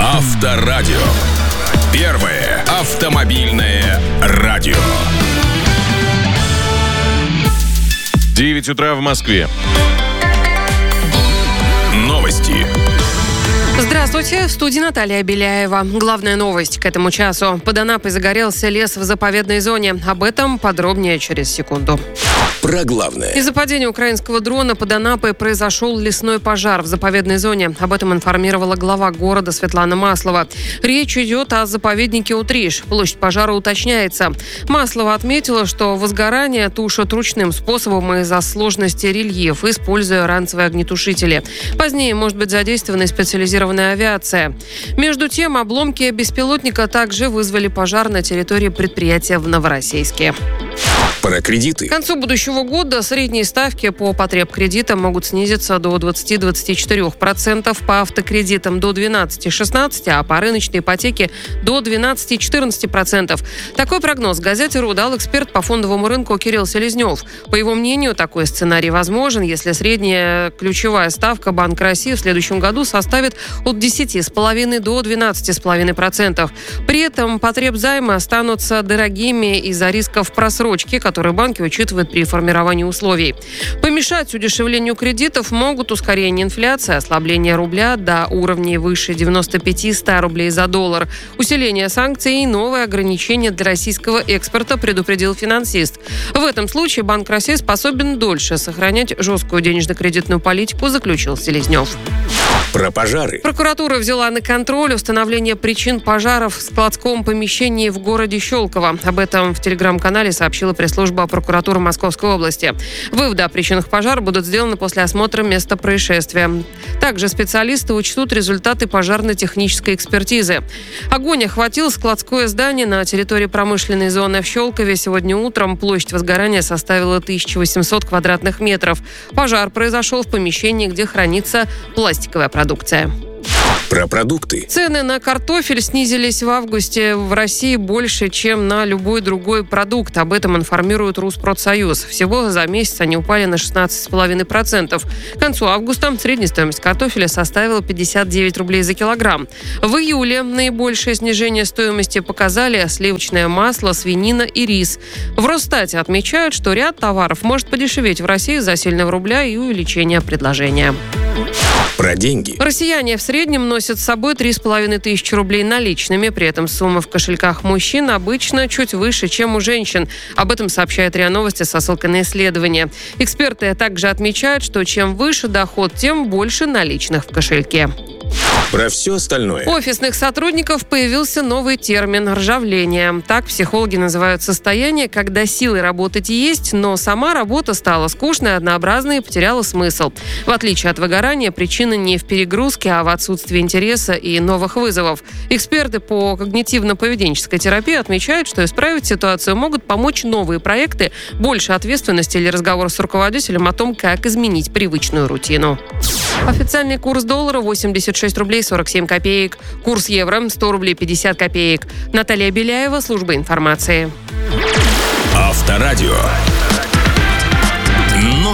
Авторадио. Первое автомобильное радио. 9 утра в Москве. Новости. Здравствуйте, в студии Наталья Беляева. Главная новость к этому часу. Под Анапой загорелся лес в заповедной зоне. Об этом подробнее через секунду. Про главное. Из-за падения украинского дрона под Анапой произошел лесной пожар в заповедной зоне. Об этом информировала глава города Светлана Маслова. Речь идет о заповеднике Утриш. Площадь пожара уточняется. Маслова отметила, что возгорание тушат ручным способом из-за сложности рельефа, используя ранцевые огнетушители. Позднее может быть задействована специализированная авиация. Между тем, обломки беспилотника также вызвали пожар на территории предприятия в Новороссийске. Про кредиты. К концу будущего года средние ставки по потребкредитам могут снизиться до 20-24%, по автокредитам до 12-16%, а по рыночной ипотеке до 12-14%. Такой прогноз газете «РУ» дал эксперт по фондовому рынку Кирилл Селезнев. По его мнению, такой сценарий возможен, если средняя ключевая ставка Банка России в следующем году составит от 10,5% до 12,5%. При этом потребзаймы останутся дорогими из-за рисков просрочки, которые банки учитывают при формировании условий. Помешать удешевлению кредитов могут ускорение инфляции, ослабление рубля до уровней выше 95-100 рублей за доллар, усиление санкций и новые ограничения для российского экспорта, предупредил финансист. В этом случае Банк России способен дольше сохранять жесткую денежно-кредитную политику, заключил Селезнев. Про пожары. Прокуратура взяла на контроль установление причин пожаров в складском помещении в городе Щелково. Об этом в телеграм-канале сообщила пресс-служба прокуратуры Московской области. Выводы о причинах пожара будут сделаны после осмотра места происшествия. Также специалисты учтут результаты пожарно-технической экспертизы. Огонь охватил складское здание на территории промышленной зоны в Щелкове. Сегодня утром площадь возгорания составила 1800 квадратных метров. Пожар произошел в помещении, где хранится пластиковая продукция. Про продукты. Цены на картофель снизились в августе в России больше, чем на любой другой продукт. Об этом информирует Rusпродсоюз. Всего за месяц они упали на 16,5%. К концу августа средняя стоимость картофеля составила 59 рублей за килограмм. В июле наибольшее снижение стоимости показали сливочное масло, свинина и рис. В Росстате отмечают, что ряд товаров может подешеветь в России из-за сильного рубля и увеличения предложения. Про деньги. Россияне в среднем носят с собой 3500 рублей наличными. При этом сумма в кошельках мужчин обычно чуть выше, чем у женщин. Об этом сообщает РИА Новости со ссылкой на исследование. Эксперты также отмечают, что чем выше доход, тем больше наличных в кошельке. Про все остальное. У офисных сотрудников появился новый термин – ржавление. Так психологи называют состояние, когда силы работать есть, но сама работа стала скучной, однообразной и потеряла смысл. В отличие от выгорания, причина не в перегрузке, а в отсутствии интереса и новых вызовов. Эксперты по когнитивно-поведенческой терапии отмечают, что исправить ситуацию могут помочь новые проекты, больше ответственности или разговор с руководителем о том, как изменить привычную рутину. Официальный курс доллара 86 рублей 47 копеек. Курс евро 100 рублей 50 копеек. Наталья Беляева, служба информации. Авторадио.